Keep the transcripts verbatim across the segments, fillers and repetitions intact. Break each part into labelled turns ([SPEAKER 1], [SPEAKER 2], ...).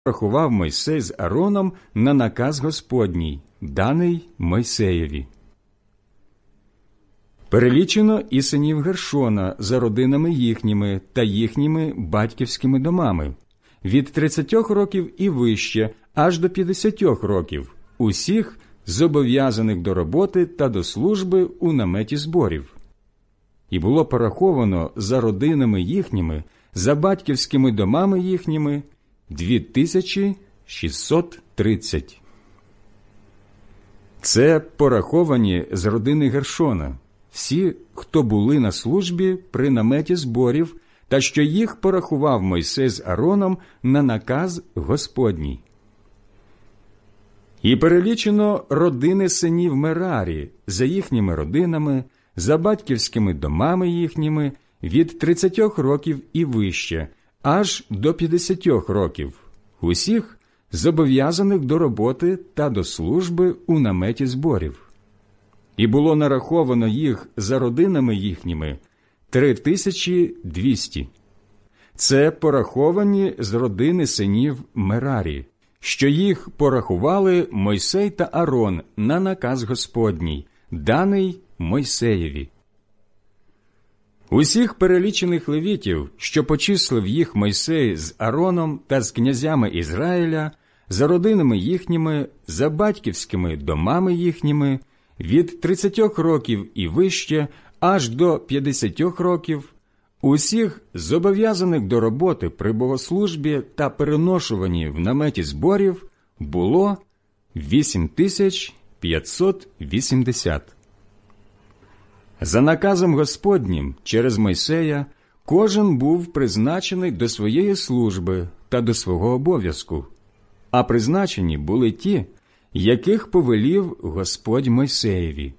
[SPEAKER 1] порахував Мойсей з Аароном на наказ Господній, даний Мойсеєві. Перелічено і синів Гершона за родинами їхніми та їхніми батьківськими домами, від тридцятьох років і вище, аж до п'ятдесятьох років, усіх зобов'язаних до роботи та до служби у наметі зборів. І було пораховано за родинами їхніми, за батьківськими домами їхніми, дві тисячі шістсот тридцять. Це пораховані з родини Гершона, всі, хто були на службі при наметі зборів, та що їх порахував Мойсей з Аароном на наказ Господній. І перелічено родини синів Мерарі за їхніми родинами, за батьківськими домами їхніми, від тридцятьох років і вище, аж до п'ятдесятьох років, усіх зобов'язаних до роботи та до служби у наметі зборів. І було нараховано їх за родинами їхніми три тисячі двісті. Це пораховані з родини синів Мерарі, що їх порахували Мойсей та Аарон на наказ Господній, даний Мойсеєві. Усіх перелічених левітів, що почислив їх Мойсей з Аароном та з князями Ізраїля, за родинами їхніми, за батьківськими домами їхніми, від тридцятьох років і вище, аж до п'ятдесятьох років, усіх зобов'язаних до роботи при богослужбі та переношуванні в наметі зборів, було вісім тисяч п'ятсот вісімдесят. За наказом Господнім через Мойсея кожен був призначений до своєї служби та до свого обов'язку, а призначені були ті, яких повелів Господь Мойсеєві.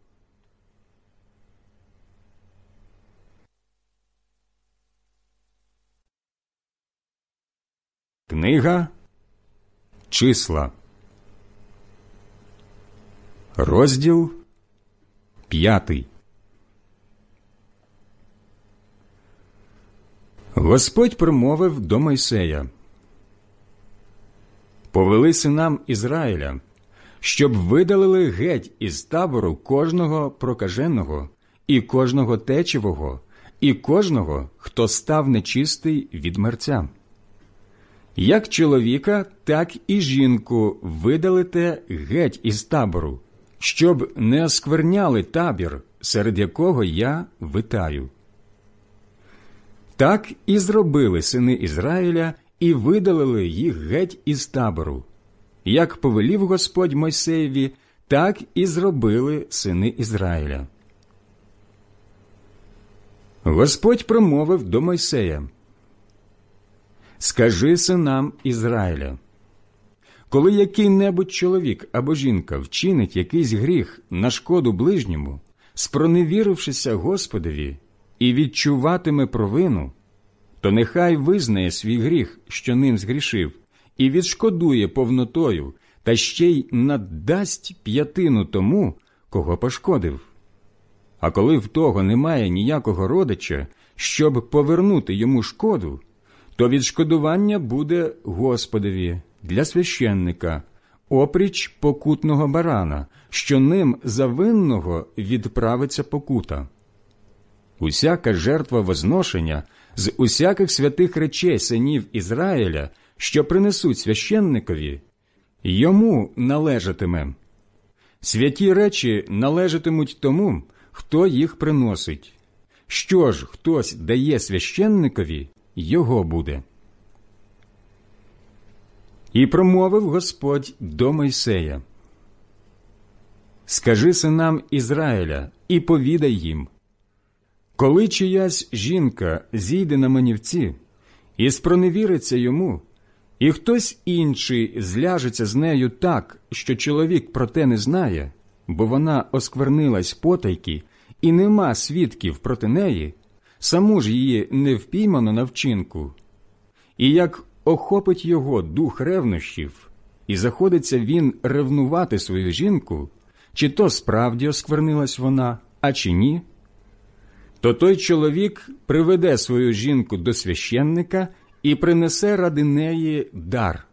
[SPEAKER 1] Книга Числа, розділ п'ятий. Господь промовив до Мойсея: «Повели синам Ізраїля, щоб видалили геть із табору кожного прокаженого, і кожного течевого, і кожного, хто став нечистий від мерця. Як чоловіка, так і жінку видалите геть із табору, щоб не оскверняли табір, серед якого я витаю». Так і зробили сини Ізраїля, і видалили їх геть із табору. Як повелів Господь Мойсеєві, так і зробили сини Ізраїля. Господь промовив до Мойсея: «Скажи синам Ізраїля: коли який-небудь чоловік або жінка вчинить якийсь гріх на шкоду ближньому, спроневірившися Господові, і відчуватиме провину, то нехай визнає свій гріх, що ним згрішив, і відшкодує повнотою, та ще й наддасть п'ятину тому, кого пошкодив. А коли в того немає ніякого родича, щоб повернути йому шкоду, то відшкодування буде Господові для священника, опріч покутного барана, що ним за винного відправиться покута. Усяка жертва возношення з усяких святих речей синів Ізраїля, що принесуть священникові, йому належатиме. Святі речі належатимуть тому, хто їх приносить. Що ж хтось дає священникові, його буде». І промовив Господь до Мойсея: «Скажи синам Ізраїля і повідай їм: коли чиясь жінка зійде на манівці і спроневіриться йому, і хтось інший зляжеться з нею так, що чоловік про те не знає, бо вона осквернилась потайки, і нема свідків проти неї, саму ж її не впіймано на вчинку, і як охопить його дух ревнощів, і заходиться він ревнувати свою жінку, чи то справді осквернилась вона, а чи ні, то той чоловік приведе свою жінку до священника і принесе ради неї дар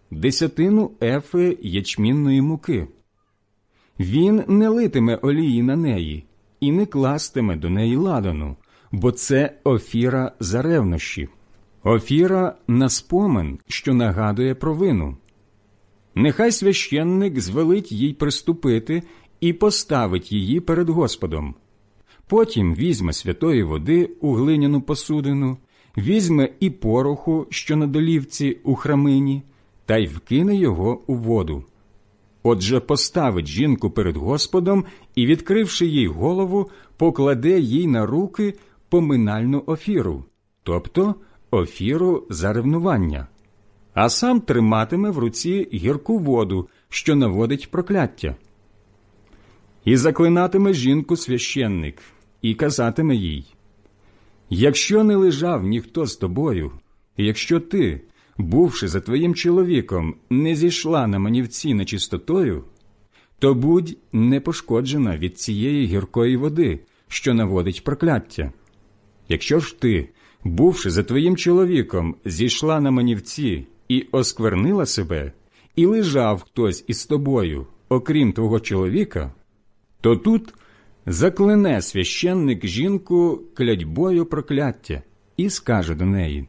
[SPEAKER 1] десятину ефи ячмінної муки. Він не литиме олії на неї і не кластиме до неї ладану, бо це офіра за ревнощі, офіра на спомин, що нагадує провину. Нехай священник звелить їй приступити і поставить її перед Господом. Потім візьме святої води у глиняну посудину, візьме і пороху, що на долівці у храмині, та й вкине його у воду. Отже, поставить жінку перед Господом і, відкривши їй голову, покладе їй на руки поминальну офіру, тобто офіру за ревнування, а сам триматиме в руці гірку воду, що наводить прокляття. І заклинатиме жінку священник, і казатиме їй: «Якщо не лежав ніхто з тобою, і якщо ти, бувши за твоїм чоловіком, не зійшла на манівці нечистотою, то будь непошкоджена від цієї гіркої води, що наводить прокляття. Якщо ж ти, бувши за твоїм чоловіком, зійшла на манівці і осквернила себе, і лежав хтось із тобою, окрім твого чоловіка, то тут заклине священник жінку клятьбою прокляття і скаже до неї: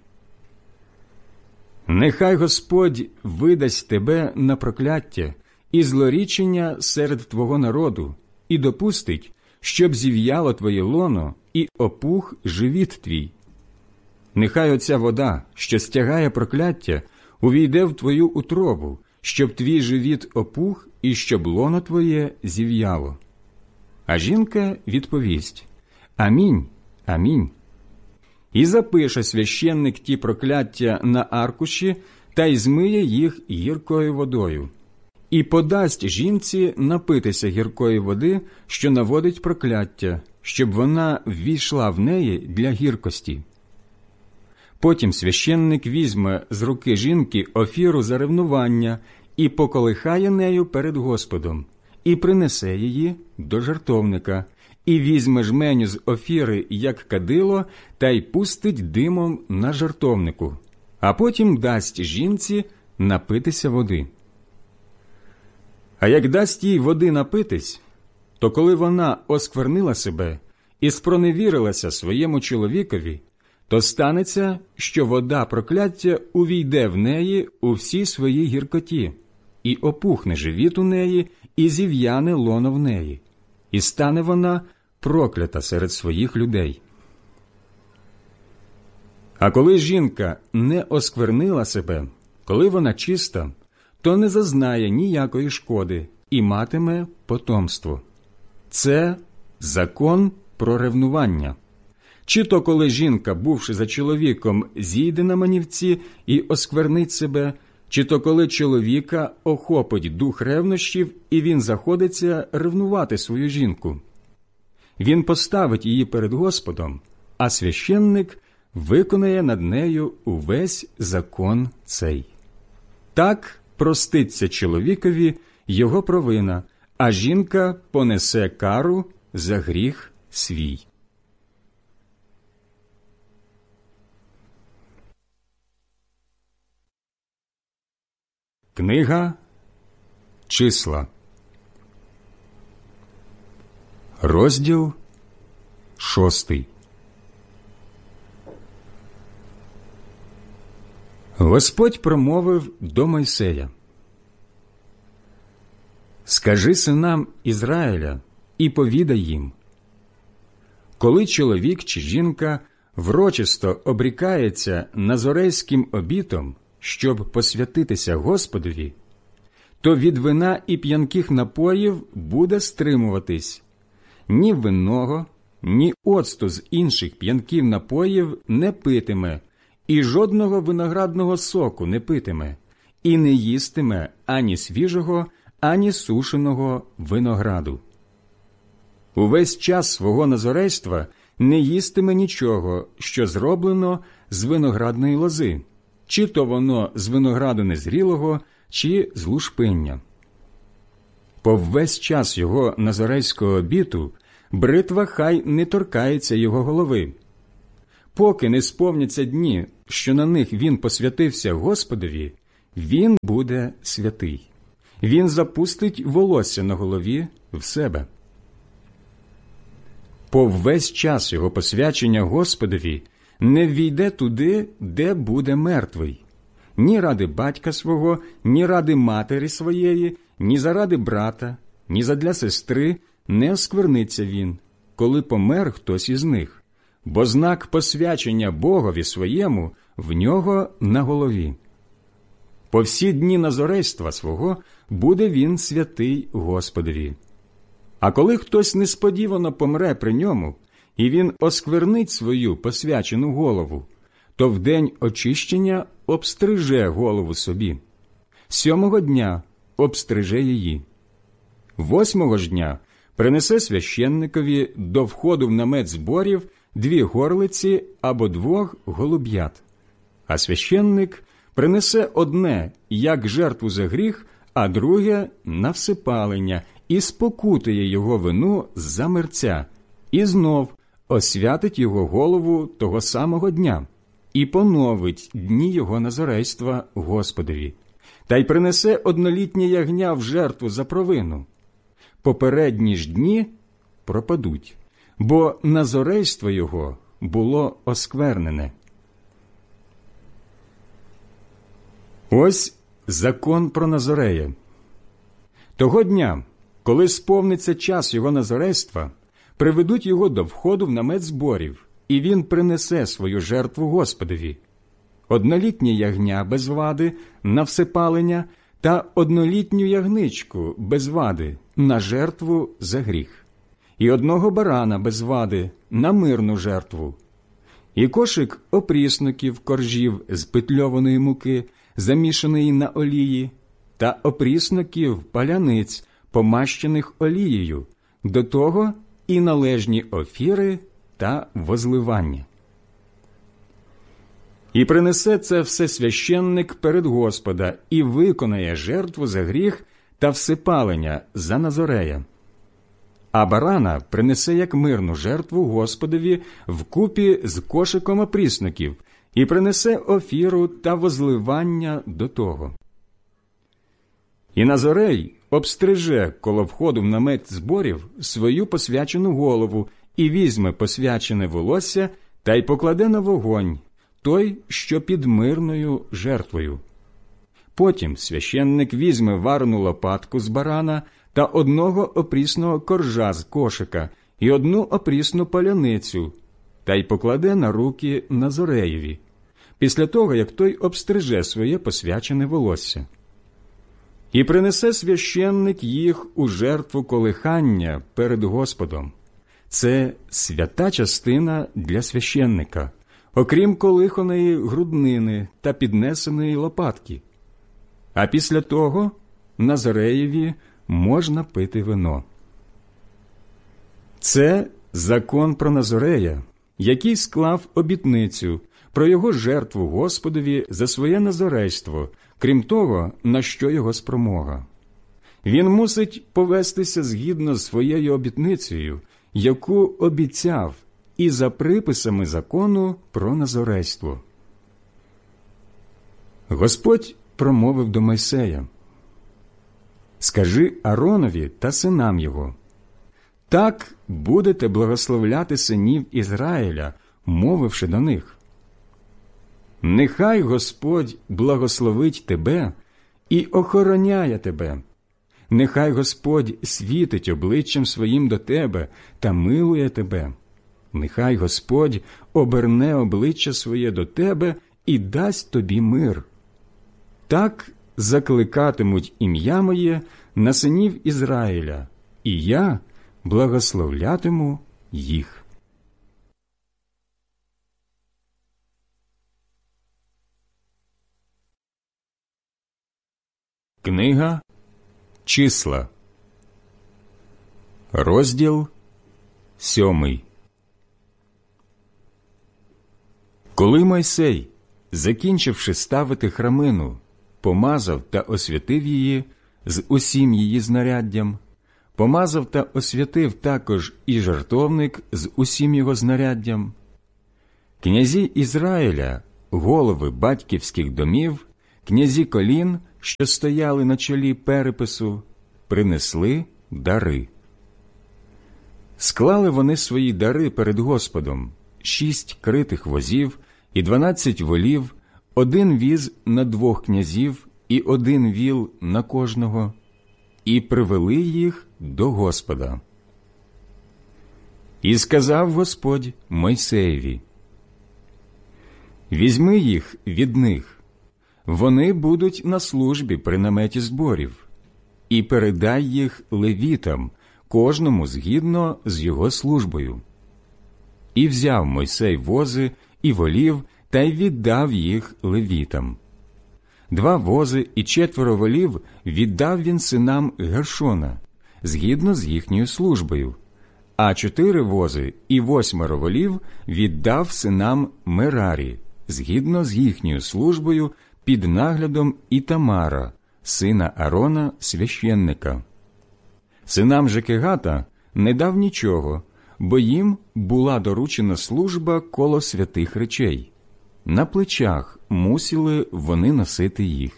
[SPEAKER 1] «Нехай Господь видасть тебе на прокляття і злорічення серед твого народу, і допустить, щоб зів'яло твоє лоно і опух живіт твій. Нехай оця вода, що стягає прокляття, увійде в твою утробу, щоб твій живіт опух і щоб лоно твоє зів'яло». А жінка відповість: «Амінь, амінь». І запише священник ті прокляття на аркуші та й змиє їх гіркою водою. І подасть жінці напитися гіркої води, що наводить прокляття, щоб вона ввійшла в неї для гіркості. Потім священник візьме з руки жінки офіру за ревнування і поколихає нею перед Господом, і принесе її до жертовника, і візьме жменю з офіри, як кадило, та й пустить димом на жертовнику, а потім дасть жінці напитися води. А як дасть їй води напитись, то коли вона осквернила себе і спроневірилася своєму чоловікові, то станеться, що вода прокляття увійде в неї у всій своїй гіркоті, і опухне живіт у неї, і зів'яне лоно в неї, і стане вона проклята серед своїх людей. А коли жінка не осквернила себе, коли вона чиста, то не зазнає ніякої шкоди і матиме потомство. Це закон про ревнування. Чи то коли жінка, бувши за чоловіком, зійде на манівці і осквернить себе, чи то коли чоловіка охопить дух ревнощів, і він заходиться ревнувати свою жінку. Він поставить її перед Господом, а священник виконає над нею увесь закон цей. Так проститься чоловікові його провина, а жінка понесе кару за гріх свій. Книга Числа, розділ шостий. Господь промовив до Мойсея: «Скажи синам Ізраїля і повідай їм: коли чоловік чи жінка врочисто обрікається назорейським обітом, щоб посвятитися Господові, то від вина і п'янких напоїв буде стримуватись. Ні винного, ні оцту з інших п'янких напоїв не питиме, і жодного виноградного соку не питиме, і не їстиме ані свіжого, ані сушеного винограду. Увесь час свого назорейства не їстиме нічого, що зроблено з виноградної лози, чи то воно з винограду незрілого, чи з лушпиння. По весь час його назорейського обіту бритва хай не торкається його голови. Поки не сповняться дні, що на них він посвятився Господові, він буде святий. Він запустить волосся на голові в себе. По весь час його посвячення Господові не ввійде туди, де буде мертвий. Ні ради батька свого, ні ради матері своєї, ні заради брата, ні задля сестри не оскверниться він, коли помер хтось із них, бо знак посвячення Богові своєму в нього на голові. По всі дні назорейства свого буде він святий Господові. А коли хтось несподівано помре при ньому, і він осквернить свою посвячену голову, то в день очищення обстриже голову собі. Сьомого дня обстриже її. Восьмого ж дня принесе священникові до входу в намет зборів дві горлиці або двох голуб'ят. А священник принесе одне, як жертву за гріх, а друге – на всипалення, і спокутує його вину за мерця, і знов освятить його голову того самого дня, і поновить дні його назорейства Господові, та й принесе однолітнє ягня в жертву за провину. Попередні ж дні пропадуть, бо назорейство його було осквернене. Ось закон про Назорея. Того дня, коли сповниться час його назорейства, приведуть його до входу в намет зборів, і він принесе свою жертву Господові. Однолітнє ягня без вади на всипалення та однолітню ягничку без вади на жертву за гріх, і одного барана без вади на мирну жертву, і кошик опрісноків коржів з петльованої муки, замішаної на олії, та опрісноків паляниць, помащених олією, до того і належні офіри та возливання. І принесе це все священник перед Господа, і виконає жертву за гріх та всипалення за Назорея. А барана принесе як мирну жертву Господові вкупі з кошиком опрісноків, і принесе офіру та возливання до того. І Назорей обстриже коло входу в намет зборів свою посвячену голову і візьме посвячене волосся та й покладе на вогонь, той, що під мирною жертвою. Потім священник візьме варену лопатку з барана та одного опрісного коржа з кошика і одну опрісну паляницю, та й покладе на руки Назореєві, після того, як той обстриже своє посвячене волосся. І принесе священник їх у жертву колихання перед Господом. Це свята частина для священника, окрім колиханої груднини та піднесеної лопатки. А після того Назореєві можна пити вино. Це закон про Назорея, який склав обітницю про його жертву Господові за своє назорейство, крім того, на що його спромога. Він мусить повестися згідно з своєю обітницею, яку обіцяв, і за приписами закону про назорейство. Господь промовив до Мойсея: «Скажи Ааронові та синам його: так будете благословляти синів Ізраїля, мовивши до них: нехай Господь благословить тебе і охороняє тебе. Нехай Господь світить обличчям своїм до тебе та милує тебе. Нехай Господь оберне обличчя своє до тебе і дасть тобі мир. Так закликатимуть ім'я моє на синів Ізраїля, і я благословлятиму їх». Книга Числа, розділ сьомий. Коли Мойсей, закінчивши ставити храмину, помазав та освятив її з усім її знаряддям, помазав та освятив також і жертовник з усім його знаряддям, князі Ізраїля, голови батьківських домів, князі колін, що стояли на чолі перепису, принесли дари. Склали вони свої дари перед Господом: шість критих возів і дванадцять волів, один віз на двох князів і один віл на кожного, і привели їх до Господа. І сказав Господь Мойсеєві: «Візьми їх від них, вони будуть на службі при наметі зборів, і передай їх левітам, кожному згідно з його службою». І взяв Мойсей вози і волів та й віддав їх левітам. Два вози і четверо волів віддав він синам Гершона, згідно з їхньою службою, а чотири вози і восьмеро волів віддав синам Мерарі, згідно з їхньою службою, під наглядом Ітамара, сина Арона, священника. Синам же Кегата не дав нічого, бо їм була доручена служба коло святих речей. На плечах мусили вони носити їх.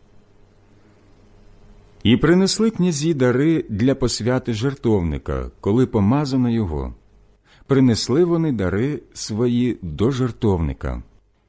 [SPEAKER 1] І принесли князі дари для посвяти жертовника, коли помазано його. Принесли вони дари свої до жертовника.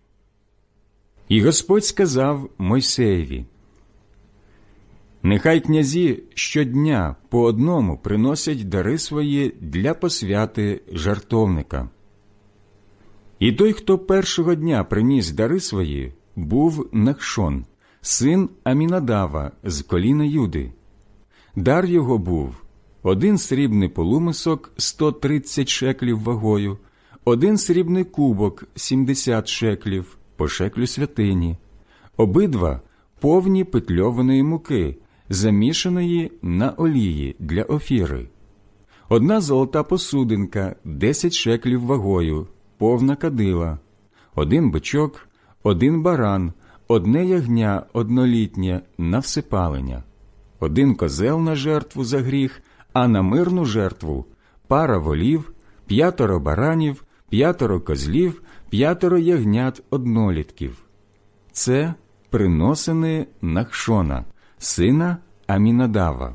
[SPEAKER 1] І Господь сказав Мойсеєві: «Нехай князі щодня по одному приносять дари свої для посвяти жертовника». І той, хто першого дня приніс дари свої, був Нахшон, син Амінадава з коліна Юди. Дар його був один срібний полумисок сто тридцять шеклів вагою, один срібний кубок сімдесят шеклів по шеклю святині, обидва повні петльованої муки, замішаної на олії для офіри, одна золота посудинка десять шеклів вагою, повна кадила, один бичок, один баран, одне ягня однолітнє на всипалення, один козел на жертву за гріх, а на мирну жертву пара волів, п'ятеро баранів, п'ятеро козлів, п'ятеро ягнят однолітків. Це приносини Нахшона, сина Амінадава.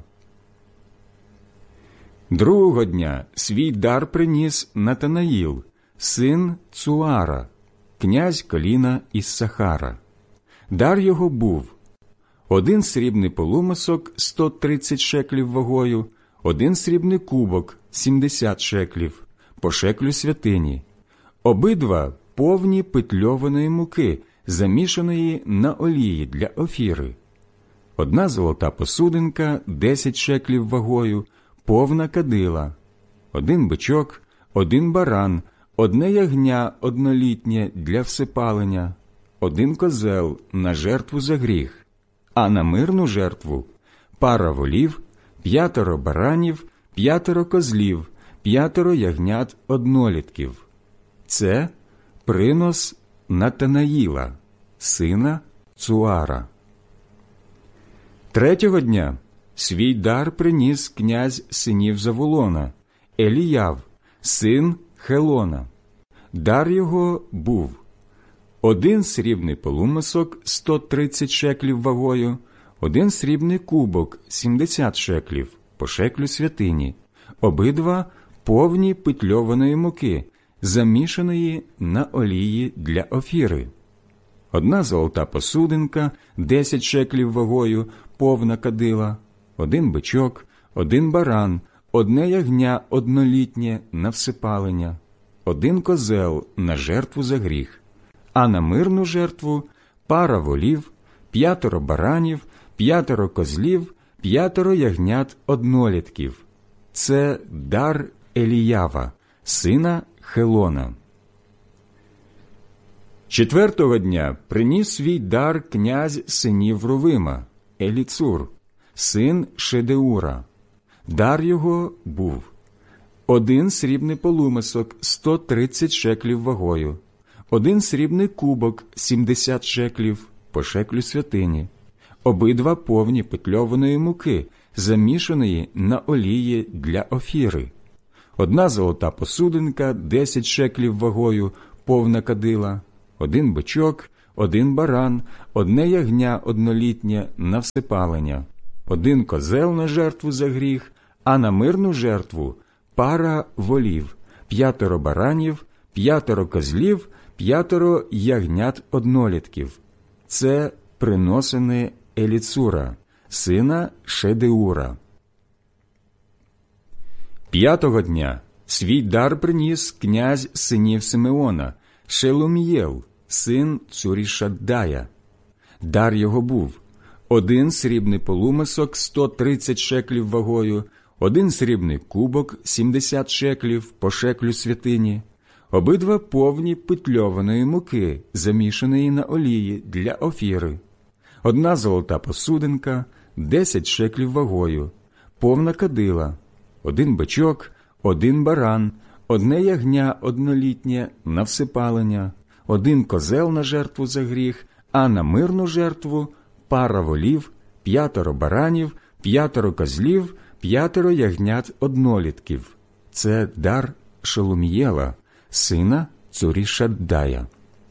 [SPEAKER 1] Другого дня свій дар приніс Натанаїл, син Цуара, князь коліна Іссахара. Дар його був один срібний полумисок сто тридцять шеклів вагою, один срібний кубок сімдесят шеклів по шеклю святині, обидва повні петльованої муки, замішаної на олії для офіри, одна золота посудинка десять шеклів вагою, повна кадила, один бичок, один баран, одне ягня однолітнє для всипалення, один козел на жертву за гріх, а на мирну жертву пара волів, п'ятеро баранів, п'ятеро козлів, п'ятеро ягнят однолітків. Це принос Натанаїла, сина Цуара. Третього дня свій дар приніс князь синів Завулона, Еліяв, син Хелона. Дар його був один срібний полумисок сто тридцять шеклів вагою, один срібний кубок сімдесят шеклів по шеклю святині, обидва повні петльованої муки, замішаної на олії для офіри, одна золота посудинка десять шеклів вагою, повна кадила, один бичок, один баран, одне ягня однолітнє на всипалення, один козел на жертву за гріх, а на мирну жертву пара волів, п'ятеро баранів, п'ятеро козлів, п'ятеро ягнят однолітків. Це дар Еліява, сина Хелона. Четвертого дня приніс свій дар князь синів Рувима, Еліцур, син Шедеура. Дар його був один срібний полумисок сто тридцять шеклів вагою, один срібний кубок сімдесят шеклів по шеклю святині, обидва повні петльованої муки, замішаної на олії для офіри, одна золота посудинка десять шеклів вагою, повна кадила, один бичок, один баран, одне ягня однолітнє на всепалення, один козел на жертву за гріх, а на мирну жертву пара волів, п'ятеро баранів, п'ятеро козлів, п'ятеро ягнят однолітків. Це приносини Еліцура, сина Шедеура. П'ятого дня свій дар приніс князь синів Симеона, Шелумієл, син Цурішаддая. Дар його був один срібний полумисок сто тридцять шеклів вагою, один срібний кубок сімдесят шеклів по шеклю святині, обидва повні питльованої муки, замішаної на олії для офіри, одна золота посудинка, десять шеклів вагою, повна кадила, один бичок, один баран, одне ягня однолітнє на всепалення, один козел на жертву за гріх, а на мирну жертву пара волів, п'ятеро баранів, п'ятеро козлів, п'ятеро ягнят однолітків. Це дар Шелумієла, сина Цурішаддая.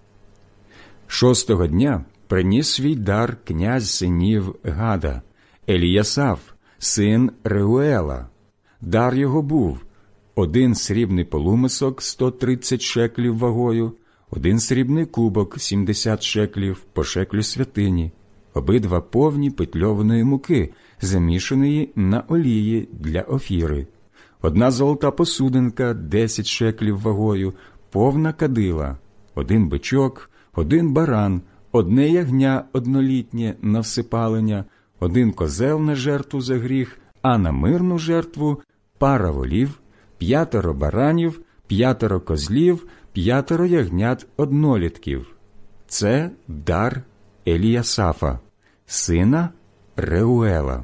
[SPEAKER 1] Шостого дня приніс свій дар князь синів Гада, Еліясаф, син Реуела. Дар його був один срібний полумисок сто тридцять шеклів вагою, один срібний кубок сімдесят шеклів по шеклю святині, обидва повні питльованої муки, замішаної на олії для офіри, одна золота посудинка десять шеклів вагою, повна кадила, один бичок, один баран, одне ягня однолітнє на всепалення, один козел на жертву за гріх, а на мирну жертву пара волів, п'ятеро баранів, п'ятеро козлів, п'ятеро ягнят однолітків. Це дар Еліясафа, сина Реуела.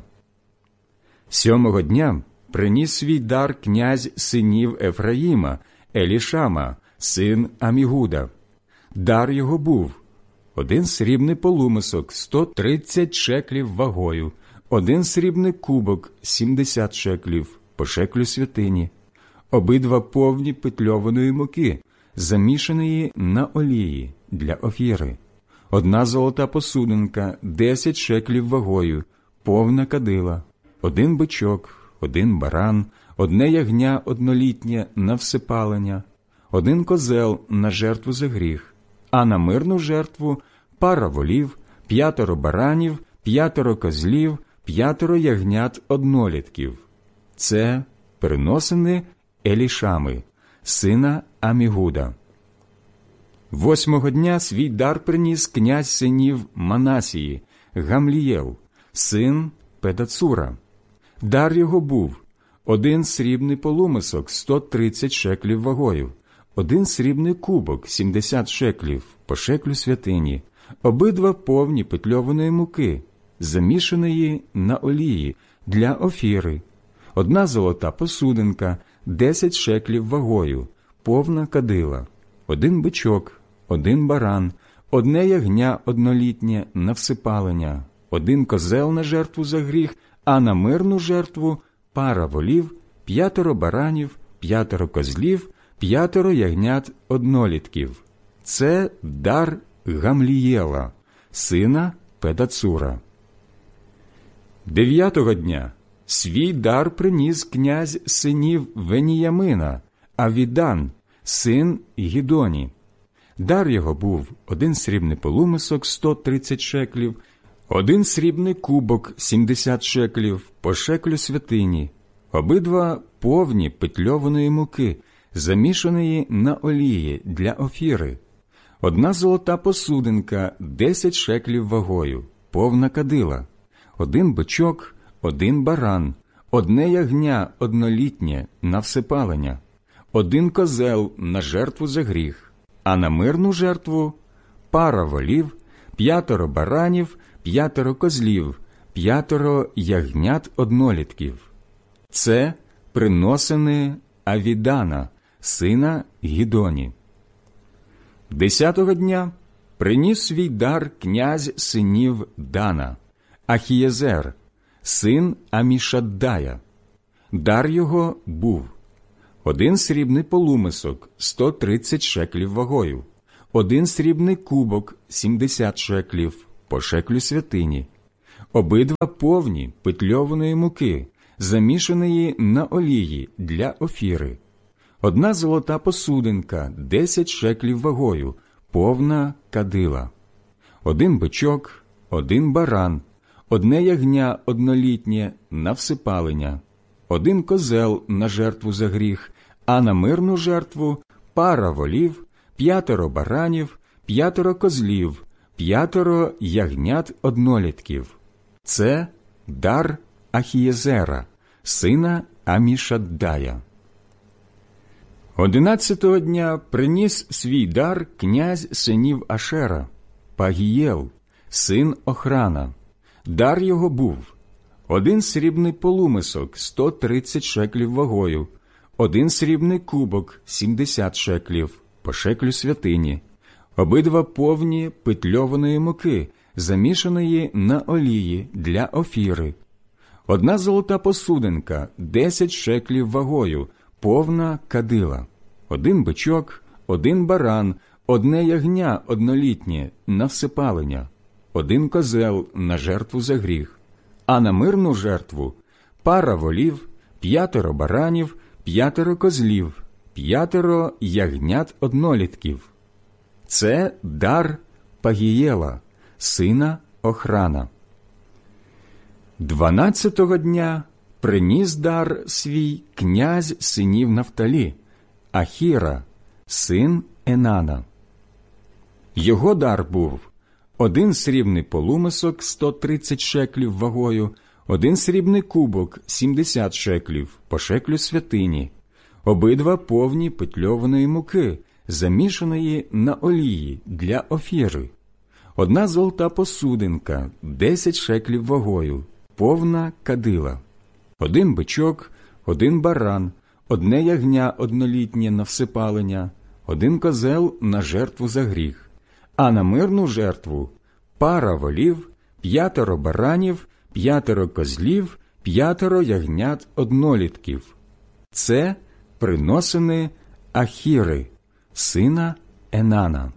[SPEAKER 1] Сьомого дня приніс свій дар князь синів Ефраїма, Елішама, син Амігуда. Дар його був один срібний полумисок сто тридцять шеклів вагою, один срібний кубок сімдесят шеклів по шеклю святині, обидва повні питльованої муки, замішаної на олії для офіри, одна золота посудинка десять шеклів вагою, повна кадила, один бичок, один баран, одне ягня однолітнє на всепалення, один козел на жертву за гріх, а на мирну жертву пара волів, п'ятеро баранів, п'ятеро козлів, п'ятеро ягнят однолітків. Це приносини Елішами, сина Амігуда. Восьмого дня свій дар приніс князь синів Манасії, Гамлієл, син Педацура. Дар його був один срібний полумисок сто тридцять шеклів вагою, один срібний кубок сімдесят шеклів по шеклю святині, обидва повні питльованої муки, замішаної на олії для офіри, одна золота посудинка десять шеклів вагою, повна кадила, один бичок, один баран, одне ягня однолітнє на всепалення, один козел на жертву за гріх, а на мирну жертву пара волів, п'ятеро баранів, п'ятеро козлів, п'ятеро ягнят однолітків. Це дар Гамлієла, сина Педацура. Дев'ятого дня свій дар приніс князь синів Веніямина, Авідан, син Гідоні. Дар його був один срібний полумисок сто тридцять шеклів, один срібний кубок сімдесят шеклів по шеклю святині, обидва повні питльованої муки, замішаної на олії для офіри, одна золота посудинка десять шеклів вагою, повна кадила, один бичок, один баран, одне ягня однолітнє на всепалення, один козел на жертву за гріх, а на мирну жертву пара волів, п'ятеро баранів, п'ятеро козлів, п'ятеро ягнят однолітків. Це приносини Авідана, сина Гідоні. Десятого дня приніс свій дар князь синів Дана, Ахієзер, син Амішаддая. Дар його був один срібний полумисок сто тридцять шеклів вагою, один срібний кубок сімдесят шеклів по шеклю святині, обидва повні питльованої муки, замішаної на олії для офіри, одна золота посудинка десять шеклів вагою, повна кадила, один бичок, один баран, одне ягня однолітнє на всипалення, один козел на жертву за гріх, а на мирну жертву пара волів, п'ятеро баранів, п'ятеро козлів, п'ятеро ягнят однолітків. Це дар Ахієзера, сина Амішаддая. Одинадцятого дня приніс свій дар князь синів Ашера, Пагієл, син Охрана. Дар його був один срібний полумисок сто тридцять шеклів вагою, один срібний кубок сімдесят шеклів по шеклю святині, обидва повні питльованої муки, замішаної на олії для офіри, одна золота посудинка десять шеклів вагою, повна кадила, один бичок, один баран, одне ягня однолітнє на всипалення, один козел на жертву за гріх, а на мирну жертву пара волів, п'ятеро баранів, п'ятеро козлів, п'ятеро ягнят однолітків. Це дар Пагієла, сина Охрана. Дванадцятого дня приніс дар свій князь синів Нафталі, Ахіра, син Енана. Його дар був один срібний полумисок сто тридцять шеклів вагою, один срібний кубок сімдесят шеклів по шеклю святині, обидва повні питльованої муки, замішаної на олії для офіри, одна золота посудинка десять шеклів вагою, повна кадила, один бичок, один баран, одне ягня однолітнє на всипалення, один козел на жертву за гріх, а на мирну жертву пара волів, п'ятеро баранів, п'ятеро козлів, п'ятеро ягнят однолітків. Це приносини Ахіри, сина Енана.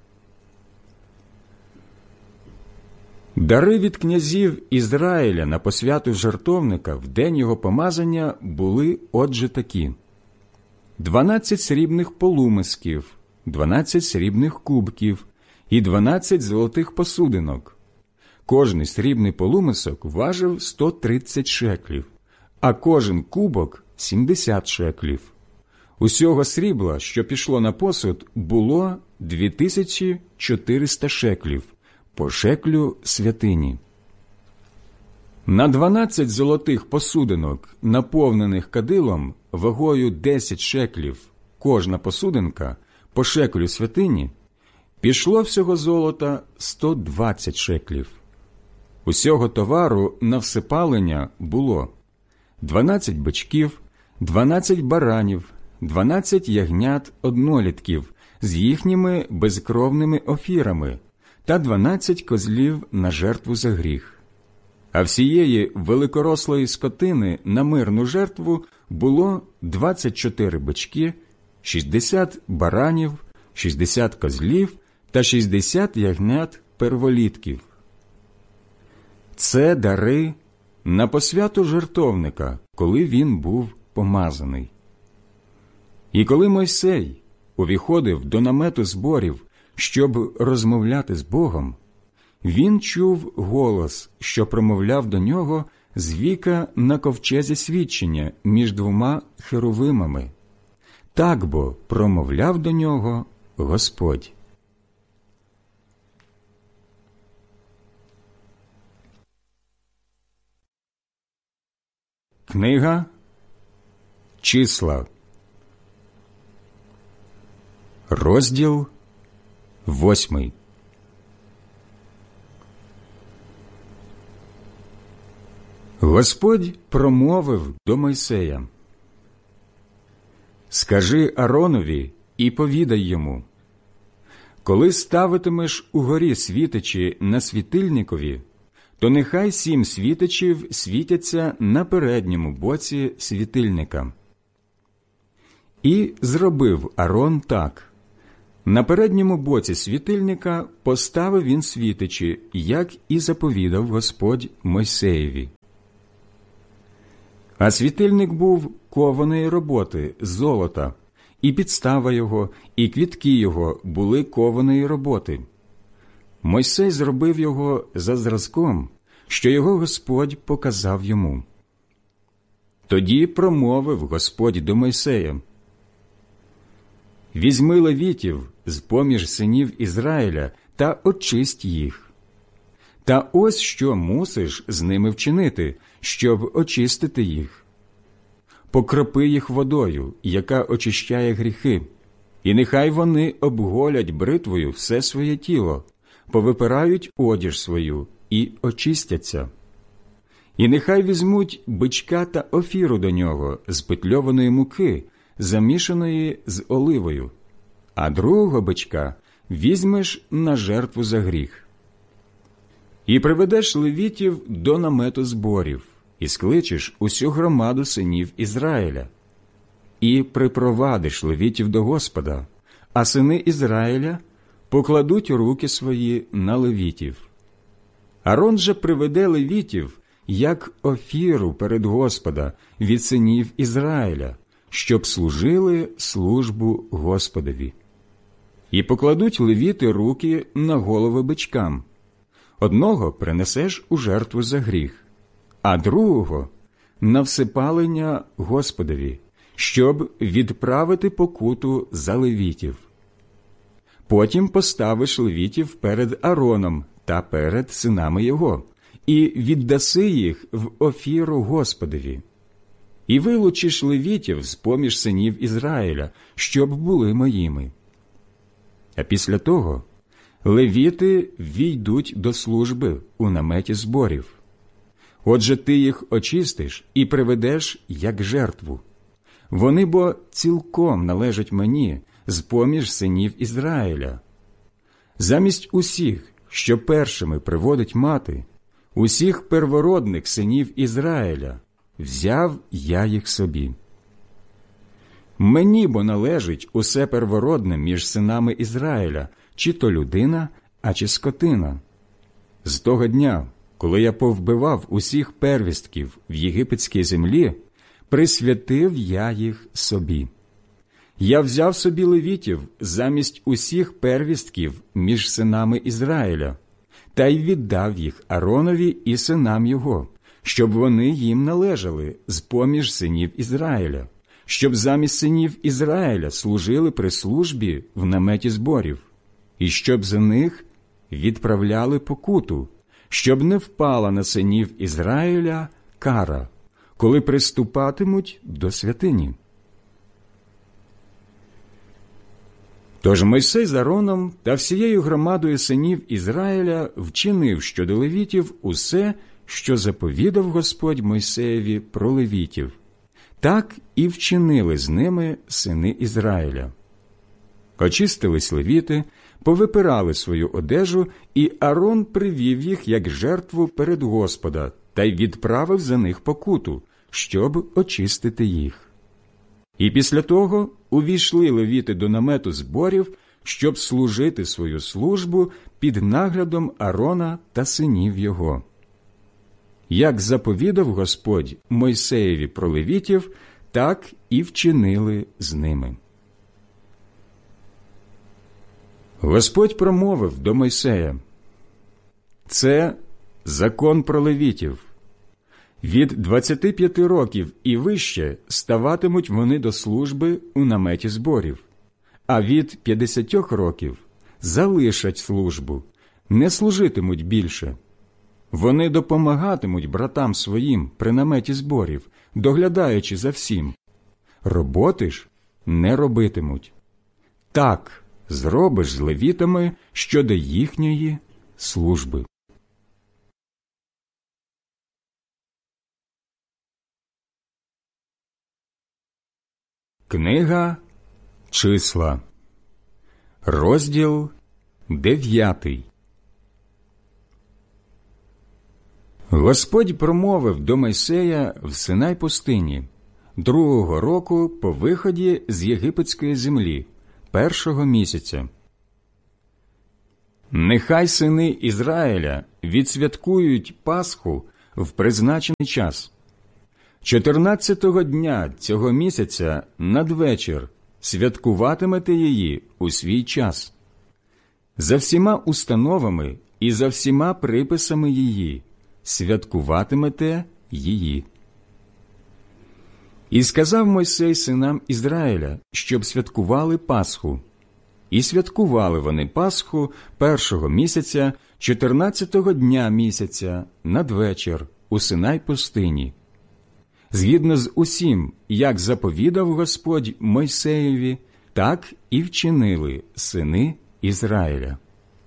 [SPEAKER 1] Дари від князів Ізраїля на посвяту жертовника в день його помазання були отже такі: дванадцять срібних полумисків, дванадцять срібних кубків і дванадцять золотих посудинок. Кожний срібний полумисок важив сто тридцять шеклів, а кожен кубок – сімдесят шеклів. Усього срібла, що пішло на посуд, було дві тисячі чотириста шеклів по шеклю святині. На дванадцять золотих посудинок, наповнених кадилом, вагою десять шеклів, кожна посудинка по шеклю святині, пішло всього золота сто двадцять шеклів. Усього товару на всипалення було дванадцять бичків, дванадцять баранів, дванадцять ягнят однолітків з їхніми безкровними офірами та дванадцять козлів на жертву за гріх. А всієї великорослої скотини на мирну жертву було двадцять чотири бички, шістдесят баранів, шістдесят козлів та шістдесят ягнят перволітків. Це дари на посвяту жертовника, коли він був помазаний. І коли Мойсей увіходив до намету зборів, щоб розмовляти з Богом, він чув голос, що промовляв до нього з віка на ковчезі свідчення між двома херовимами. Так бо промовляв до нього Господь. Книга Числа, розділ восьмий. Господь промовив до Мойсея: «Скажи Аронові і повідай йому: коли ставитимеш угорі світичі на світильникові, то нехай сім світичів світяться на передньому боці світильника». І зробив Арон так. На передньому боці світильника поставив він світичі, як і заповідав Господь Мойсеєві. А світильник був кованої роботи з золота, і підстава його, і квітки його були кованої роботи. Мойсей зробив його за зразком, що його Господь показав йому. Тоді промовив Господь до Мойсея: «Візьми левітів з-поміж синів Ізраїля та очисть їх. Та ось що мусиш з ними вчинити, щоб очистити їх. Покропи їх водою, яка очищає гріхи, і нехай вони обголять бритвою все своє тіло, повипирають одіж свою і очистяться. І нехай візьмуть бичка та офіру до нього з петльованої муки, замішаної з оливою, а другого бичка візьмеш на жертву за гріх. І приведеш левітів до намету зборів, і скличеш усю громаду синів Ізраїля. І припровадиш левітів до Господа, а сини Ізраїля покладуть руки свої на левітів. Арон же приведе левітів, як офіру перед Господа від синів Ізраїля, щоб служили службу Господові. І покладуть левіти руки на голови бичкам. Одного принесеш у жертву за гріх, а другого – на всипалення Господові, щоб відправити покуту за левітів. Потім поставиш левітів перед Ароном та перед синами його, і віддаси їх в офіру Господові. І вилучиш левітів з-поміж синів Ізраїля, щоб були моїми. А після того левіти війдуть до служби у наметі зборів. Отже, ти їх очистиш і приведеш як жертву. Вони бо цілком належать мені з-поміж синів Ізраїля. Замість усіх, що першими приводить мати, усіх первородних синів Ізраїля, взяв я їх собі. Мені бо належить усе первородне між синами Ізраїля, чи то людина, а чи скотина. З того дня, коли я повбивав усіх первістків в єгипетській землі, присвятив я їх собі. Я взяв собі левітів замість усіх первістків між синами Ізраїля, та й віддав їх Аронові і синам його, щоб вони їм належали з-поміж синів Ізраїля, щоб замість синів Ізраїля служили при службі в наметі зборів, і щоб за них відправляли покуту, щоб не впала на синів Ізраїля кара, коли приступатимуть до святині. Тож Мойсей з Ароном та всією громадою синів Ізраїля вчинив щодо левітів усе, що заповідав Господь Мойсеєві про левітів. Так і вчинили з ними сини Ізраїля. Очистились левіти, повипирали свою одежу, і Арон привів їх як жертву перед Господа та й відправив за них покуту, щоб очистити їх. І після того увійшли левіти до намету зборів, щоб служити свою службу під наглядом Арона та синів його. Як заповідав Господь Мойсеєві про левітів, так і вчинили з ними. Господь промовив до Мойсея: «Це закон про левітів. Від двадцяти п'яти років і вище ставатимуть вони до служби у наметі зборів, а від п'ятдесяти років залишать службу, не служитимуть більше. Вони допомагатимуть братам своїм при наметі зборів, доглядаючи за всім. Роботи ж не робитимуть. Так зробиш з левітами щодо їхньої служби». Книга Числа, розділ дев'ятий. Господь промовив до Мойсея в Синай пустині, другого року по виході з єгипетської землі, першого місяця. Нехай сини Ізраїля відсвяткують Пасху в призначений час. Чотирнадцятого дня цього місяця надвечір святкуватимете її у свій час. За всіма установами і за всіма приписами її святкуватимете її. І сказав Мойсей синам Ізраїля, щоб святкували Пасху. І святкували вони Пасху першого місяця, чотирнадцятого дня місяця, надвечір, у Синай пустині. Згідно з усім, як заповідав Господь Мойсеєві, так і вчинили сини Ізраїля.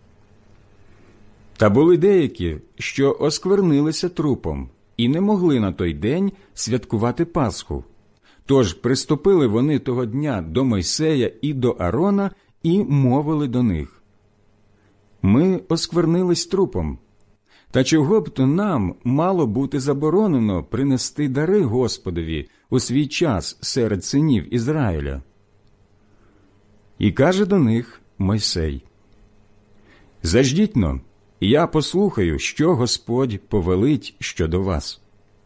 [SPEAKER 1] Та були деякі, що осквернилися трупом, і не могли на той день святкувати Пасху. Тож приступили вони того дня до Мойсея і до Аарона і мовили до них: «Ми осквернились трупом. Та чого б то нам мало бути заборонено принести дари Господові у свій час серед синів Ізраїля?» І каже до них Мойсей: «Заждіть-но, я послухаю, що Господь повелить щодо вас».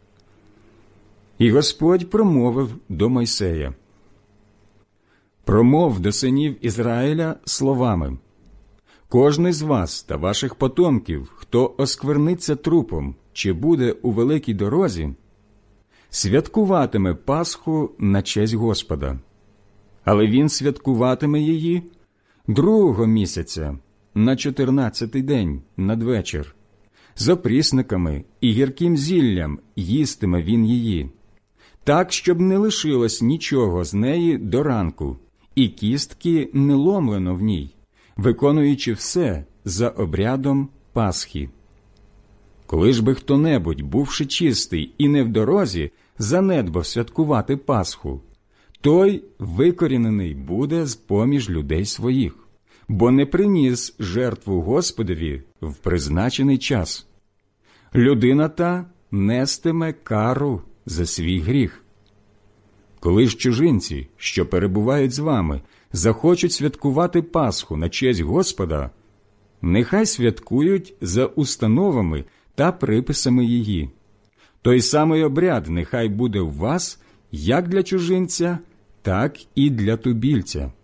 [SPEAKER 1] І Господь промовив до Мойсея: «Промов до синів Ізраїля словами: кожний з вас та ваших потомків, хто оскверниться трупом чи буде у великій дорозі, святкуватиме Пасху на честь Господа. Але він святкуватиме її другого місяця, на чотирнадцятий день, надвечір. З опрісниками і гірким зіллям їстиме він її, так, щоб не лишилось нічого з неї до ранку, і кістки не ломлено в ній, виконуючи все за обрядом Пасхи. Коли ж би хто-небудь, бувши чистий і не в дорозі, занедбав святкувати Пасху, той викорінений буде з-поміж людей своїх, бо не приніс жертву Господові в призначений час. Людина та нестиме кару за свій гріх. Коли ж чужинці, що перебувають з вами, захочуть святкувати Пасху на честь Господа, нехай святкують за установами та приписами її. Той самий обряд нехай буде в вас як для чужинця, так і для тубільця.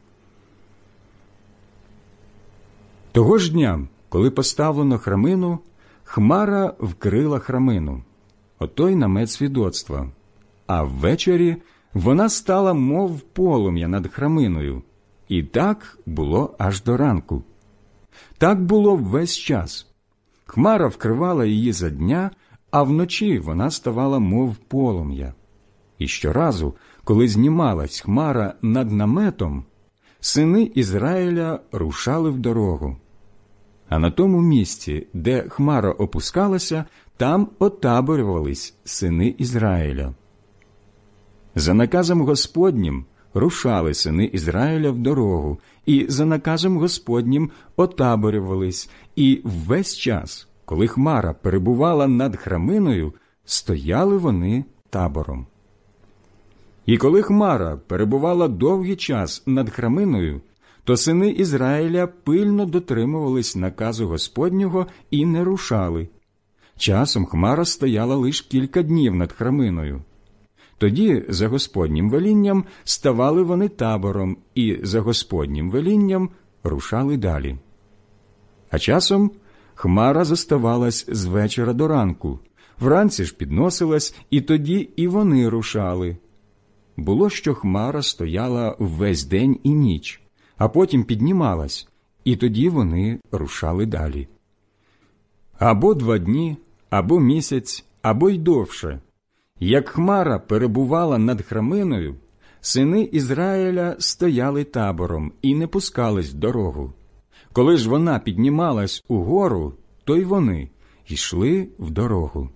[SPEAKER 1] Того ж дня, коли поставлено храмину, хмара вкрила храмину, отой намет свідоцтва, а ввечері вона стала мов полум'я над храминою, і так було аж до ранку. Так було весь час. Хмара вкривала її за дня, а вночі вона ставала мов полум'я. І щоразу, коли знімалась хмара над наметом, сини Ізраїля рушали в дорогу. А на тому місці, де хмара опускалася, там отаборювались сини Ізраїля. За наказом Господнім рушали сини Ізраїля в дорогу, і за наказом Господнім отаборювались, і весь час, коли хмара перебувала над храминою, стояли вони табором. І коли хмара перебувала довгий час над храминою, то сини Ізраїля пильно дотримувались наказу Господнього і не рушали. Часом хмара стояла лише кілька днів над храминою. Тоді за Господнім велінням ставали вони табором і за Господнім велінням рушали далі. А часом хмара зоставалась з вечора до ранку, вранці ж підносилась, і тоді і вони рушали. Було, що хмара стояла весь день і ніч, а потім піднімалась, і тоді вони рушали далі. Або два дні, або місяць, або й довше. Як хмара перебувала над храминою, сини Ізраїля стояли табором і не пускались в дорогу. Коли ж вона піднімалась угору, то й вони йшли в дорогу.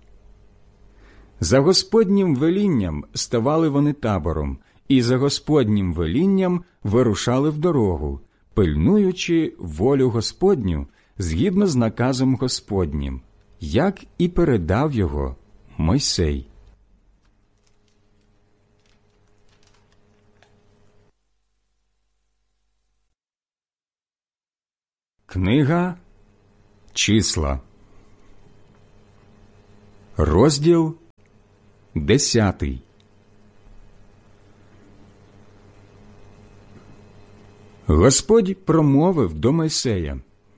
[SPEAKER 1] За Господнім велінням ставали вони табором, і за Господнім велінням вирушали в дорогу, пильнуючи волю Господню згідно з наказом Господнім, як і передав його Мойсей. Книга Числа, розділ десятий. Господь промовив до Мойсея: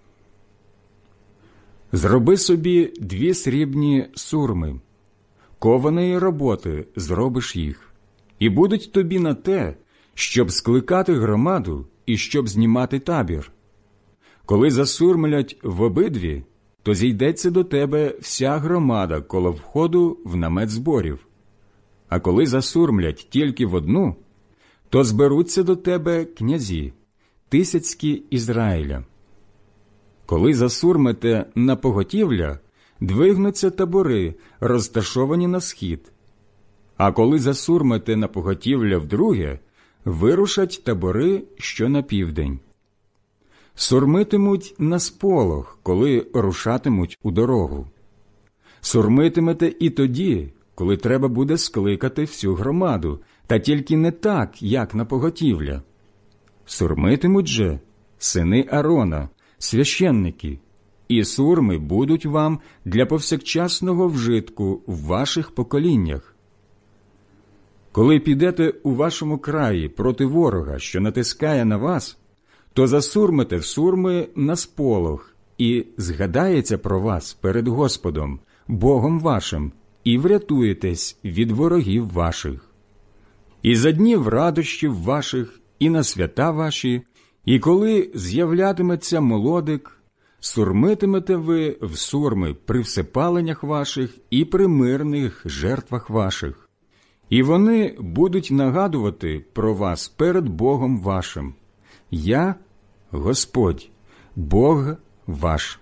[SPEAKER 1] «Зроби собі дві срібні сурми, кованої роботи зробиш їх, і будуть тобі на те, щоб скликати громаду і щоб знімати табір. Коли засурмлять в обидві, то зійдеться до тебе вся громада коло входу в намет зборів. А коли засурмлять тільки в одну, то зберуться до тебе князі, тисяцькі Ізраїля. Коли засурмите на поготівля, двигнуться табори, розташовані на схід. А коли засурмите на поготівля вдруге, вирушать табори, що на південь. Сурмитимуть на сполох, коли рушатимуть у дорогу. Сурмитимете і тоді, коли треба буде скликати всю громаду, та тільки не так, як на поготівля. Сурмитимуть же сини Аарона, священники, і сурми будуть вам для повсякчасного вжитку в ваших поколіннях. Коли підете у вашому краї проти ворога, що натискає на вас, то засурмите в сурми на сполох, і згадається про вас перед Господом, Богом вашим, і врятуєтесь від ворогів ваших. І за днів радощів ваших, і на свята ваші, і коли з'являтиметься молодик, сурмитимете ви в сурми при всепаленнях ваших і при мирних жертвах ваших. І вони будуть нагадувати про вас перед Богом вашим. Я – Господь, Бог ваш».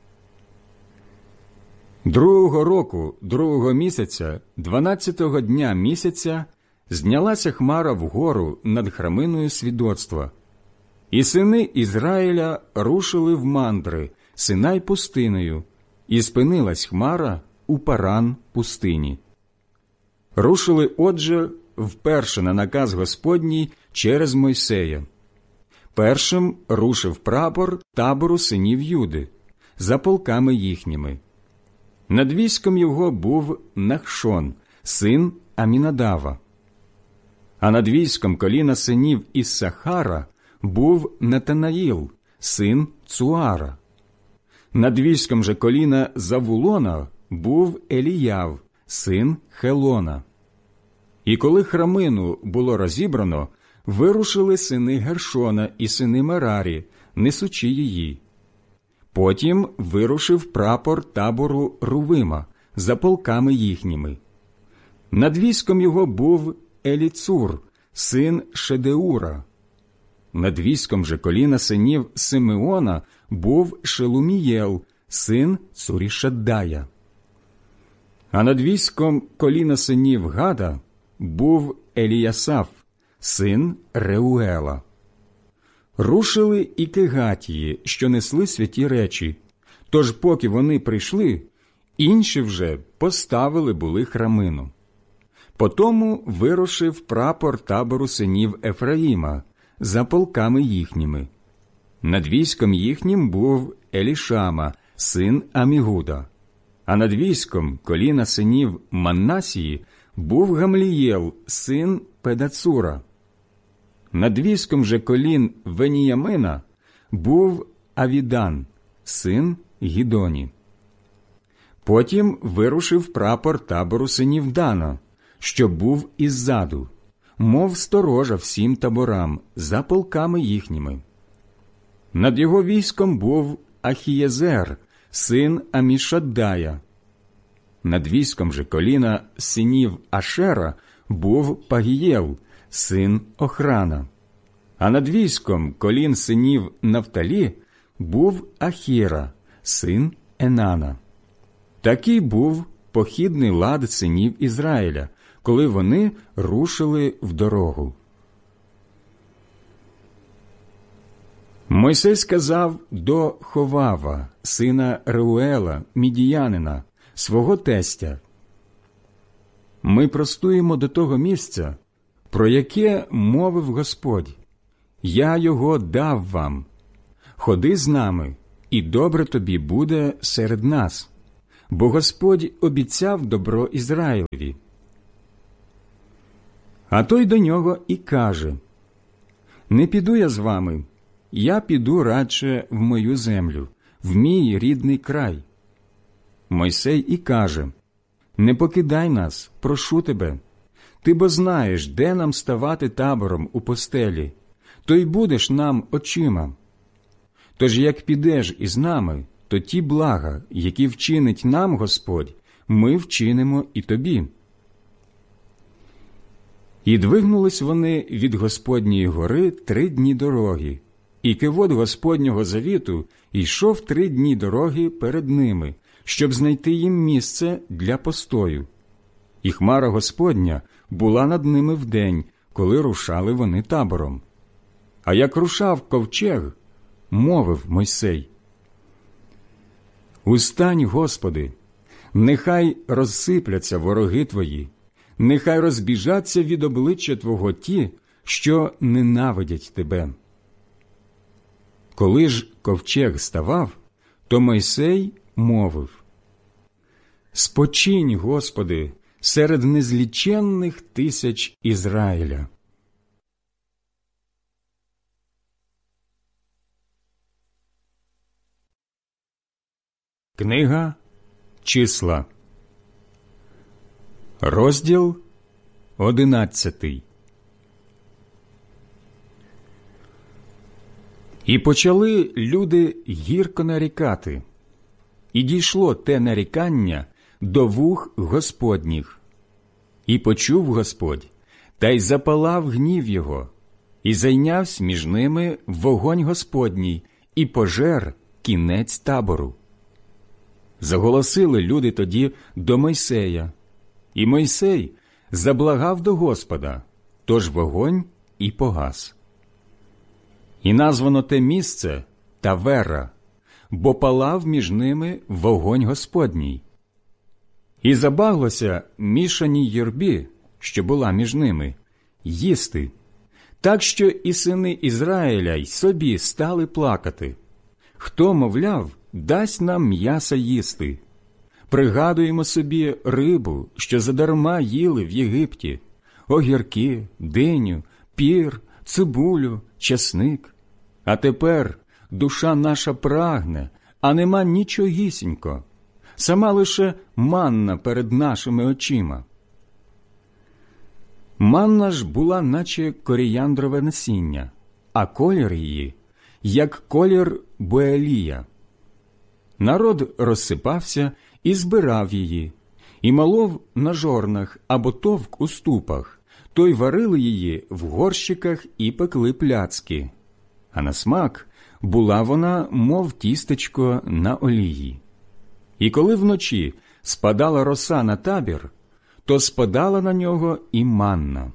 [SPEAKER 1] Другого року, другого місяця, дванадцятого дня місяця, знялася хмара вгору над храминою свідоцтва. І сини Ізраїля рушили в мандри, Синай пустинею, і спинилась хмара у Паран пустині. Рушили, отже, вперше на наказ Господній через Мойсея. Першим рушив прапор табору синів Юди, за полками їхніми. Над військом його був Нахшон, син Амінадава. А над військом коліна синів Іссахара був Натанаїл, син Цуара. Над військом же коліна Завулона був Еліяв, син Хелона. І коли храмину було розібрано, вирушили сини Гершона і сини Мерарі, несучи її. Потім вирушив прапор табору Рувима за полками їхніми. Над військом його був Еліцур, син Шедеура. Над військом же коліна синів Симеона був Шелумієл, син Цурішаддая. А над військом коліна синів Гада був Еліясаф, син Реуела. Рушили і кегатії, що несли святі речі, тож поки вони прийшли, інші вже поставили були храмину. Потому вирушив прапор табору синів Ефраїма за полками їхніми. Над військом їхнім був Елішама, син Амігуда, а над військом коліна синів Манасії був Гамлієл, син Педацура. Над військом же колін Веніямина був Авідан, син Гідоні. Потім вирушив прапор табору синів Дана, що був іззаду, мов сторожа всім таборам, за полками їхніми. Над його військом був Ахієзер, син Амішаддая. Над військом же коліна синів Ашера був Пагієл, син Охрана. А над військом колін синів Нафталі був Ахіра, син Енана. Такий був похідний лад синів Ізраїля, коли вони рушили в дорогу. Мойсей сказав до Ховава, сина Реуела, мідіянина, свого тестя: «Ми простуємо до того місця, про яке мовив Господь. Я його дав вам. Ходи з нами, і добре тобі буде серед нас, бо Господь обіцяв добро Ізраїлеві. А той до нього і каже: не піду я з вами, я піду радше в мою землю, в мій рідний край. Мойсей і каже: не покидай нас, прошу тебе. Ти бо знаєш, де нам ставати табором у постелі, то й будеш нам очима. Тож як підеш із нами, то ті блага, які вчинить нам Господь, ми вчинимо і тобі. І двигнулись вони від Господньої гори три дні дороги, і кивот Господнього завіту йшов три дні дороги перед ними, щоб знайти їм місце для постою. І хмара Господня була над ними вдень, коли рушали вони табором. А як рушав ковчег, мовив Мойсей: «Устань, Господи, нехай розсипляться вороги Твої, нехай розбіжаться від обличчя Твого ті, що ненавидять Тебе». Коли ж ковчег ставав, то Мойсей мовив: «Спочинь, Господи, серед незліченних тисяч Ізраїля». Книга Числа, розділ одинадцятий. І почали люди гірко нарікати, і дійшло те нарікання до вух Господніх. І почув Господь, та й запалав гнів його, і зайнявся між ними вогонь Господній, і пожер кінець табору. Заголосили люди тоді до Мойсея, і Мойсей заблагав до Господа, тож вогонь і погас. І названо те місце Тавера, бо палав між ними вогонь Господній. І забаглося мішаній юрбі, що була між ними, їсти, так що і сини Ізраїля й собі стали плакати. Хто, мовляв, дасть нам м'яса їсти? Пригадуємо собі рибу, що задарма їли в Єгипті, огірки, диню, пір, цибулю, часник. А тепер душа наша прагне, а нема нічогісінько, сама лише манна перед нашими очима. Манна ж була, наче коріяндрове насіння, а колір її, як колір буелія. Народ розсипався і збирав її, і малов на жорнах або товк у ступах, то й варили її в горщиках і пекли пляцки. А на смак була вона, мов тістечко на олії. І коли вночі спадала роса на табір, то спадала на нього і манна.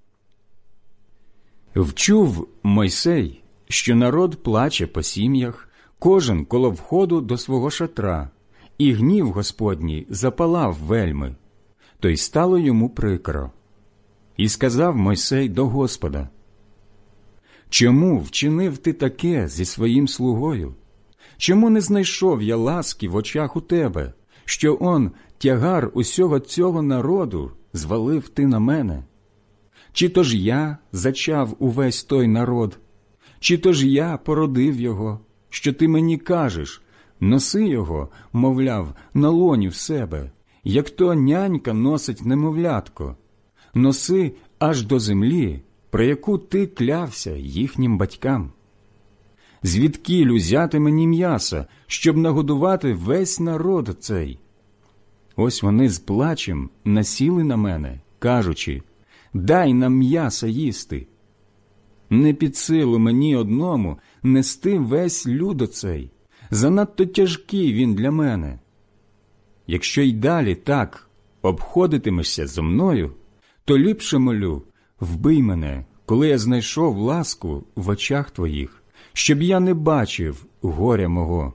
[SPEAKER 1] Вчув Мойсей, що народ плаче по сім'ях, кожен коло входу до свого шатра, і гнів Господній запалав вельми, то й стало йому прикро. І сказав Мойсей до Господа: «Чому вчинив ти таке зі своїм слугою? Чому не знайшов я ласки в очах у тебе, що он тягар усього цього народу звалив ти на мене? Чи то ж я зачав увесь той народ? Чи то ж я породив його, що ти мені кажеш, носи його, мовляв, на лоні в себе, як то нянька носить немовлятко, носи аж до землі, про яку ти клявся їхнім батькам? Звідкіль узяти мені м'яса, щоб нагодувати весь народ цей?» Ось вони з плачем насіли на мене, кажучи: «Дай нам м'яса їсти». Не під силу мені одному нести весь люд оцей, занадто тяжкий він для мене. Якщо й далі так обходитимешся зо мною, то ліпше молю, вбий мене, коли я знайшов ласку в очах твоїх, щоб я не бачив горя мого».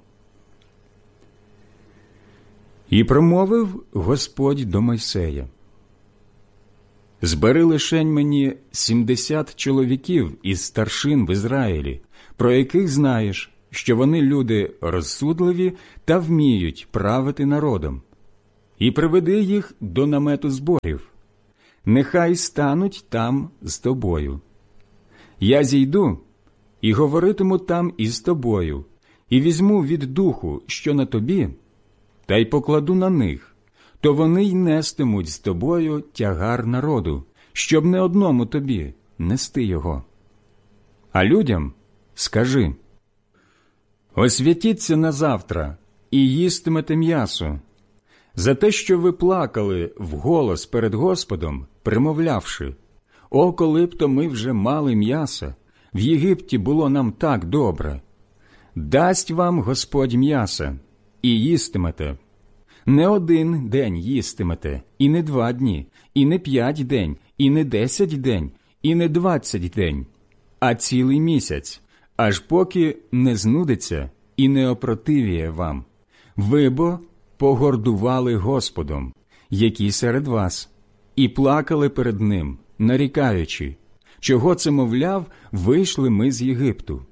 [SPEAKER 1] І промовив Господь до Мойсея: «Збери лишень мені сімдесят чоловіків із старшин в Ізраїлі, про яких знаєш, що вони люди розсудливі та вміють правити народом, і приведи їх до намету зборів. Нехай стануть там з тобою. Я зійду і говоритиму там із тобою, і візьму від духу, що на тобі, та й покладу на них, то вони й нестимуть з тобою тягар народу, щоб не одному тобі нести його. А людям скажи: освятіться на завтра і їстимете м'ясо, за те, що ви плакали вголос перед Господом, примовлявши: «О, коли б то ми вже мали м'яса, в Єгипті було нам так добре. Дасть вам Господь м'яса, і їстимете. Не один день їстимете, і не два дні, і не п'ять день, і не десять день, і не двадцять день, а цілий місяць, аж поки не знудиться і не опротивіє вам. Ви бо погордували Господом, який серед вас, і плакали перед Ним, нарікаючи: чого це, мовляв, вийшли ми з Єгипту».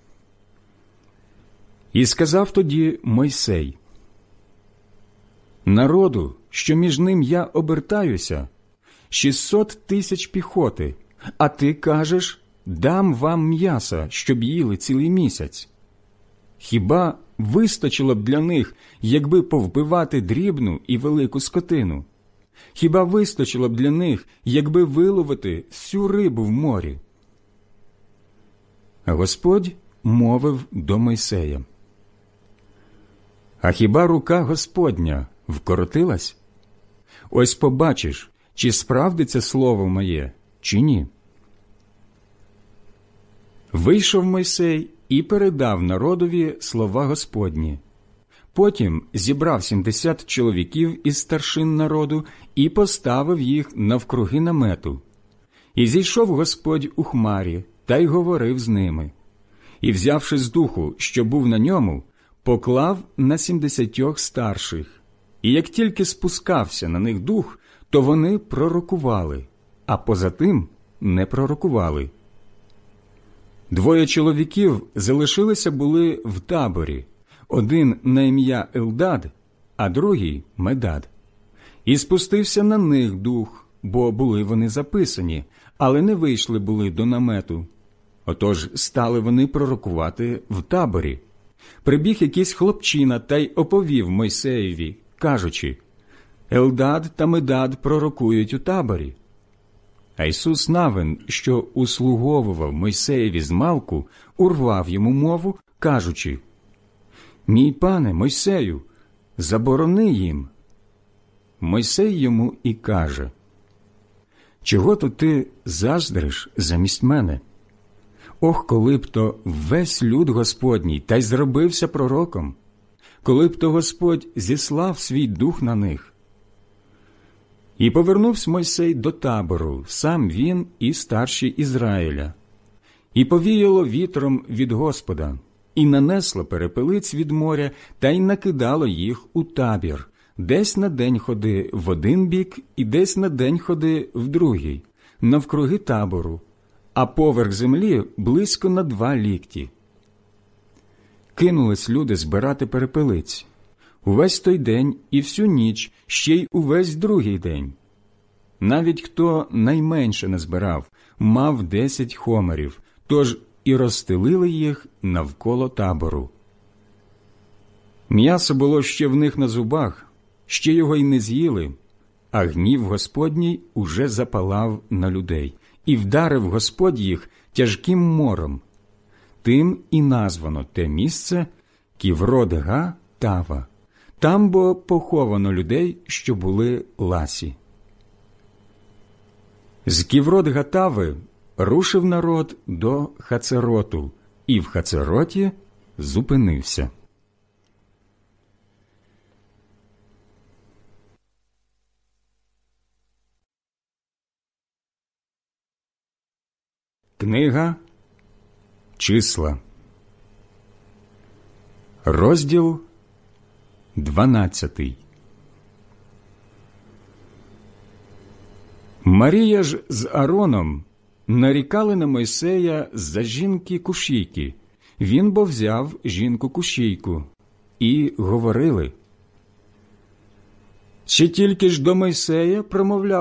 [SPEAKER 1] І сказав тоді Мойсей: «Народу, що між ним я обертаюся, шістсот тисяч піхоти, а ти кажеш: дам вам м'яса, щоб їли цілий місяць. Хіба вистачило б для них, якби повбивати дрібну і велику скотину? Хіба вистачило б для них, якби виловити всю рибу в морі?» Господь мовив до Мойсея: «А хіба рука Господня вкоротилась? Ось побачиш, чи справдиться слово моє, чи ні». Вийшов Мойсей і передав народові слова Господні. Потім зібрав сімдесят чоловіків із старшин народу і поставив їх навкруги намету. І зійшов Господь у хмарі та й говорив з ними. І, взявши з духу, що був на ньому, поклав на сімдесятьох старших. І як тільки спускався на них дух, то вони пророкували, а поза тим не пророкували. Двоє чоловіків залишилися були в таборі, один на ім'я Елдад, а другий – Медад. І спустився на них дух, бо були вони записані, але не вийшли були до намету. Отож стали вони пророкувати в таборі. Прибіг якийсь хлопчина та й оповів Мойсеєві, кажучи: «Елдад та Медад пророкують у таборі». А Ісус Навин, що услуговував Мойсеєві змалку, урвав йому мову, кажучи: «Мій пане Мойсею, заборони їм». Мойсей йому і каже: «Чого то ти заздриш замість мене? Ох, коли б то весь люд Господній та й зробився пророком, коли б то Господь зіслав свій дух на них». І повернувся Мойсей до табору, сам він і старші Ізраїля. І повіяло вітром від Господа, і нанесло перепелиць від моря, та й накидало їх у табір, десь на день ходи в один бік і десь на день ходи в другий, навкруги табору, а поверх землі близько на два лікті. Кинулись люди збирати перепелиць. Увесь той день і всю ніч, ще й увесь другий день. Навіть хто найменше не збирав, мав десять хомерів, тож і розстелили їх навколо табору. М'ясо було ще в них на зубах, ще його й не з'їли, а гнів Господній уже запалав на людей, і вдарив Господь їх тяжким мором. Тим і названо те місце Ківрот-га Тава. Там бо поховано людей, що були ласі. З Ківрот-га-Тави рушив народ до Хацероту, і в Хацероті зупинився. Книга Числа, розділ дванадцятий. Марія ж з Аароном нарікали на Мойсея за жінки Кушійки, Він бо взяв жінку кушійку, і говорили: «Чи тільки ж до Мойсея промовляв